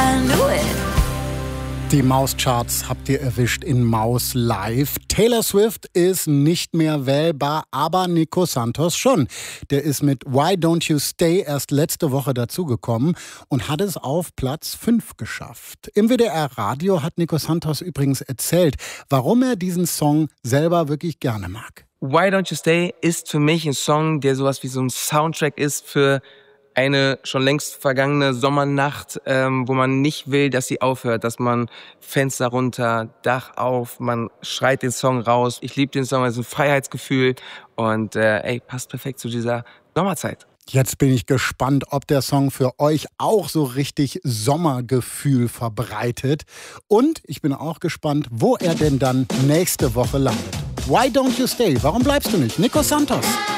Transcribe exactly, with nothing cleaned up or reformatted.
I knew it. Die Mauscharts habt ihr erwischt in Maus Live. Taylor Swift ist nicht mehr wählbar, aber Nico Santos schon. Der ist mit Why Don't You Stay erst letzte Woche dazugekommen und hat es auf Platz fünf geschafft. Im W D R-Radio hat Nico Santos übrigens erzählt, warum er diesen Song selber wirklich gerne mag. Why Don't You Stay ist für mich ein Song, der sowas wie so ein Soundtrack ist für eine schon längst vergangene Sommernacht, ähm, wo man nicht will, dass sie aufhört, dass man Fenster runter, Dach auf, man schreit den Song raus. Ich liebe den Song, es ist ein Freiheitsgefühl und äh, ey, passt perfekt zu dieser Sommerzeit. Jetzt bin ich gespannt, ob der Song für euch auch so richtig Sommergefühl verbreitet. Und ich bin auch gespannt, wo er denn dann nächste Woche landet. Why Don't You Stay? Warum bleibst du nicht? Nico Santos.